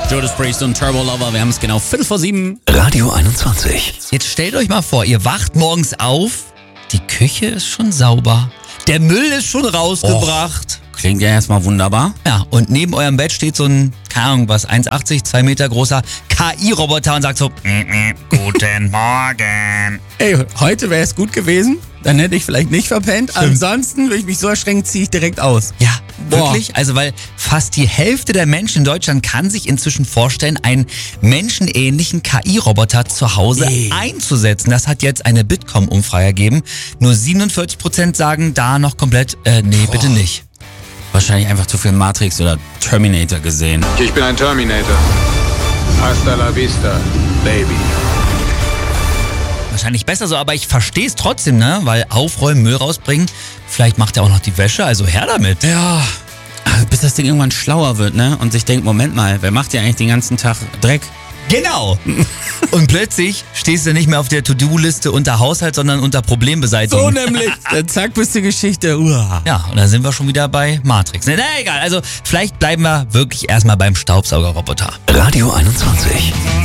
Judas Priest und Turbo Lover, wir haben es genau 5:05. Radio 21. Jetzt stellt euch mal vor, ihr wacht morgens auf, die Küche ist schon sauber, der Müll ist schon rausgebracht. Klingt ja erstmal wunderbar. Ja, und neben eurem Bett steht so ein, keine Ahnung was, 1,80, 2 Meter großer KI-Roboter und sagt so, guten Morgen. Ey, heute wäre es gut gewesen, dann hätte ich vielleicht nicht verpennt. Ansonsten würde ich mich so erschrecken, ziehe ich direkt aus. Ja, Boah. wirklich? Also weil fast die Hälfte der Menschen in Deutschland kann sich inzwischen vorstellen, einen menschenähnlichen KI-Roboter zu Hause einzusetzen. Das hat jetzt eine Bitkom-Umfrage ergeben. Nur 47% sagen da noch komplett, nee, bitte nicht. Wahrscheinlich einfach zu viel Matrix oder Terminator gesehen. Ich bin ein Terminator. Hasta la vista, baby. Wahrscheinlich besser so, aber ich verstehe es trotzdem, ne? Weil aufräumen, Müll rausbringen, vielleicht macht er auch noch die Wäsche, also her damit. Ja, bis das Ding irgendwann schlauer wird, ne? Und sich denkt, Moment mal, wer macht ja eigentlich den ganzen Tag Dreck? Genau. Und plötzlich stehst du nicht mehr auf der To-Do-Liste unter Haushalt, sondern unter Problembeseitigung. So nämlich. Dann zack, bis die Geschichte. Uah. Ja, und dann sind wir schon wieder bei Matrix. Na egal, also vielleicht bleiben wir wirklich erstmal beim Staubsaugerroboter. Radio 21.